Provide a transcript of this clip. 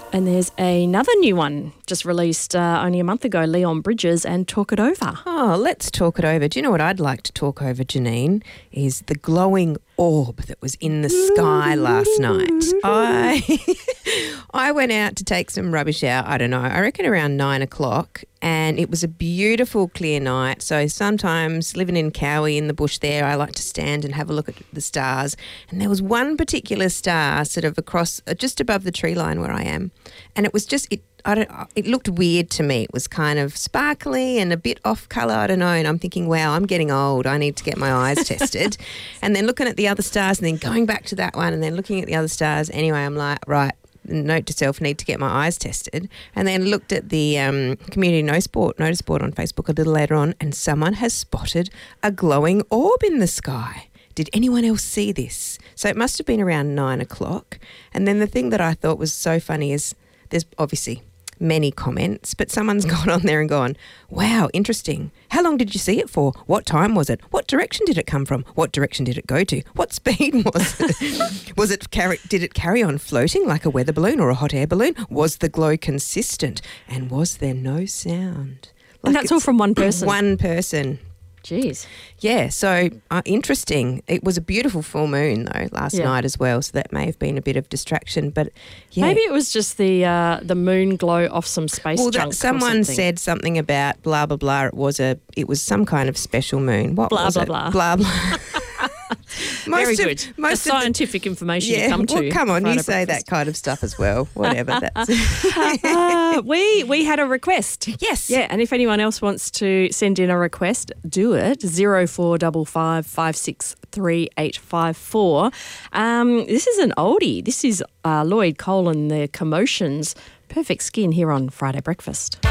And there's another new one just released only a month ago, Leon Bridges and Talk It Over. Oh, let's talk it over. Do you know what I'd like to talk over, Janine? Is the glowing orb that was in the sky last night. I went out to take some rubbish out, I don't know, I reckon around 9 o'clock, and it was a beautiful clear night. So sometimes living in Cowie in the bush there, I like to stand and have a look at the stars. And there was one particular star sort of across, just above the tree line where I am. And it was just, it looked weird to me. It was kind of sparkly and a bit off colour, I don't know. And I'm thinking, wow, I'm getting old. I need to get my eyes tested. And then looking at the other stars and then going back to that one and then looking at the other stars. Anyway, I'm like, right, note to self, need to get my eyes tested. And then looked at the community notice board on Facebook a little later on, and someone has spotted a glowing orb in the sky. Did anyone else see this? So it must have been around 9 o'clock. And then the thing that I thought was so funny is there's obviously many comments, but someone's gone on there and gone, wow, interesting. How long did you see it for? What time was it? What direction did it come from? What direction did it go to? What speed was it? Did it carry on floating like a weather balloon or a hot air balloon? Was the glow consistent? And was there no sound? And that's all from one person? One person. Jeez. Yeah, so interesting. It was a beautiful full moon though last night as well, so that may have been a bit of distraction. But yeah, maybe it was just the moon glow off some space junk. Someone said something about blah blah blah. It was some kind of special moon. What blah was blah it? blah Blah blah. Very good. Most scientific information you come to. Well, come on, you say breakfast. that kind of stuff as well. Whatever. That's we had a request. Yes. Yeah, and if anyone else wants to send in a request, do it. 0455 563 854. This is an oldie. This is Lloyd Cole and the Commotions. Perfect Skin here on Friday Breakfast.